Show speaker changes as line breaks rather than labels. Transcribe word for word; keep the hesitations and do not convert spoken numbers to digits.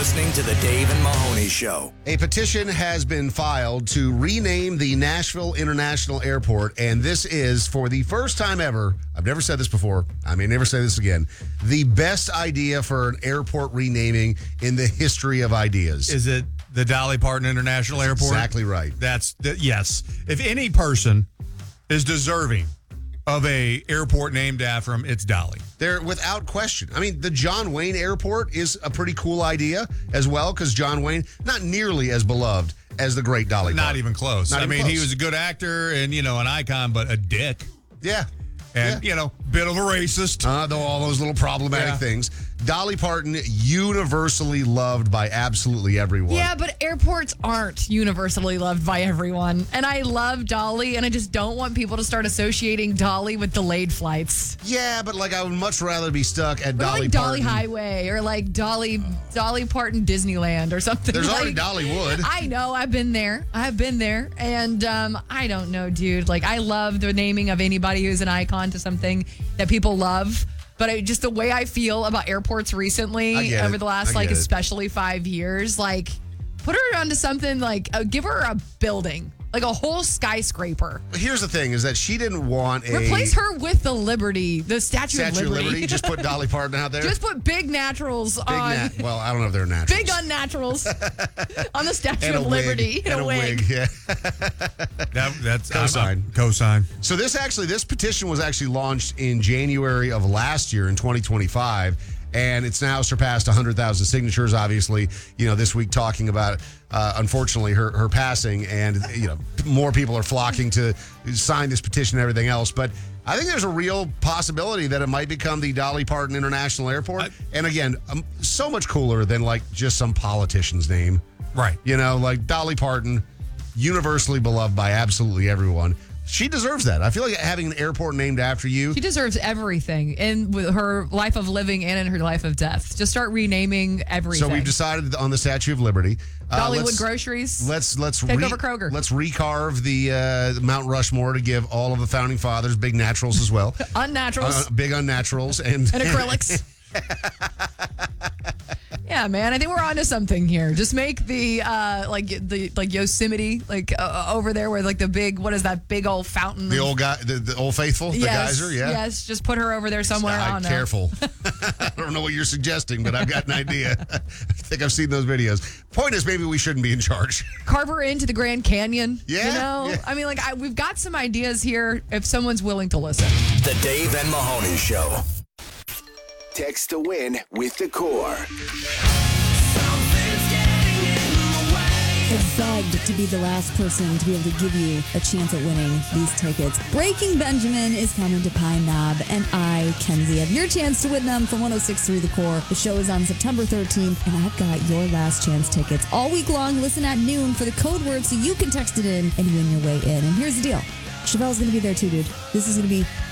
listening to The Dave and Mahoney Show.
A petition has been filed to rename the Nashville International Airport, and this is, for the first time ever, I've never said this before, I may never say this again, the best idea for an airport renaming in the history of ideas.
Is it the Dolly Parton International
That's
Airport?
Exactly right.
That's, the, yes. If any person is deserving of a airport named after him, it's Dolly.
They're without question. I mean, the John Wayne Airport is a pretty cool idea as well, because John Wayne, not nearly as beloved as the great Dolly
Not
Parton.
even close.
Not
I
even
mean,
close.
he was a good actor and, you know, an icon, but a dick.
Yeah.
And,
yeah.
you know, bit of a racist.
Uh, though all those little problematic
Yeah.
things. Dolly Parton, universally loved by absolutely everyone.
Yeah, but airports aren't universally loved by everyone. And I love Dolly, and I just don't want people to start associating Dolly with delayed flights.
Yeah, but like I would much rather be stuck at
Or
Dolly
like Dolly
Parton.
Highway, or like Dolly Dolly Parton Disneyland or something.
There's
like,
already Dollywood.
I know, I've been there. I've been there. And um, I don't know, dude. Like, I love the naming of anybody who's an icon to something that people love. But I, just the way I feel about airports
I
recently,
get
over
it.
the last,
I
like,
get it.
especially five years, like, put her onto something like, uh, give her a building, like a whole skyscraper.
Here's the thing, is that she didn't want a...
Replace her with the Liberty, the Statue,
Statue
of Liberty.
Just put Dolly Parton out there.
Just put big naturals
Big
on.
nat- well, I don't know if they're natural.
Big unnaturals on the Statue
and a
of
wig.
Liberty in
and
a wig.
Yeah.
That, that's
Cosign.
I'm- I'm- Cosign.
So this actually, this petition was actually launched in January of last year in twenty twenty-five, and it's now surpassed one hundred thousand signatures. Obviously, you know, this week talking about, uh, unfortunately, her her passing, and you know, more people are flocking to sign this petition and everything else. But I think there's a real possibility that it might become the Dolly Parton International Airport.
I-
and again, um, so much cooler than like just some politician's name.
Right.
You know, like Dolly Parton, universally beloved by absolutely everyone. She deserves that. I feel like having an airport named after you.
She deserves everything in with her life of living and in her life of death. Just start renaming everything.
So we've decided on the Statue of Liberty. Uh,
Dollywood
let's-
Groceries.
Let's let's
Take over Kroger.
Let's recarve the uh, Mount Rushmore to give all of the founding fathers big naturals as well.
Unnaturals
Uh, big unnaturals and
and acrylics. Yeah, man, I think we're onto something here. Just make the uh, like the like Yosemite, like uh, over there where like the big, what is that big old fountain?
the old guy, the, the old faithful, the
yes,
geyser. Yeah.
yes. Just put her over there somewhere.
Uh,
on a-
careful. I don't know what you're suggesting, but I've got an idea. I think I've seen those videos. Point is, maybe we shouldn't be in charge.
Carve her into the Grand Canyon.
Yeah,
you know.
yeah.
I mean, like I, we've got some ideas here if someone's willing to listen.
The Dave and Mahoney Show.
Text to win with the core.
It's begged to be the last person to be able to give you a chance at winning these tickets. Breaking Benjamin is coming to Pine Knob, and I, Kenzie, have your chance to win them from one oh six point three The Core. The show is on September thirteenth, and I've got your last chance tickets all week long. Listen at noon for the code word so you can text it in and win your way in. And here's the deal. Chevelle's going to be there too, dude. This is going to be